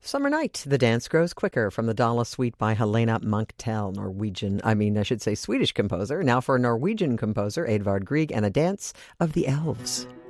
Summer Night, The Dance Grows Quicker from the Dala Suite by Helena Munktel, Swedish composer. Now for Norwegian composer Edvard Grieg and a dance of the elves.